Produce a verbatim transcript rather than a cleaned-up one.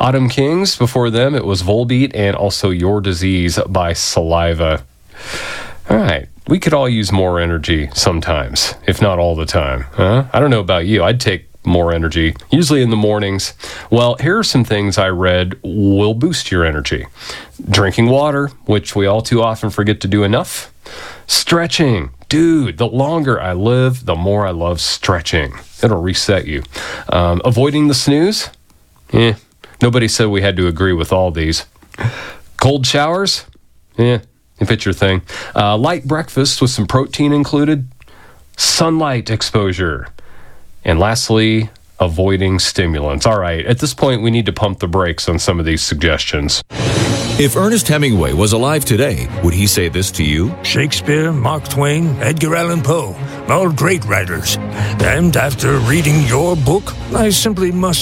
Autumn Kings, before them, it was Volbeat and also Your Disease by Saliva. All right. We could all use more energy sometimes, if not all the time. Huh? I don't know about you. I'd take more energy, usually in the mornings. Well, here are some things I read will boost your energy. Drinking water, which we all too often forget to do enough. Stretching. Dude, the longer I live, the more I love stretching. It'll reset you. Um, avoiding the snooze. Eh, nobody said we had to agree with all these. Cold showers. Eh, if it's your thing. Uh, light breakfast with some protein included. Sunlight exposure. And lastly, avoiding stimulants. All right, at this point, we need to pump the brakes on some of these suggestions. If Ernest Hemingway was alive today, would he say this to you? Shakespeare, Mark Twain, Edgar Allan Poe, all great writers. And after reading your book, I simply must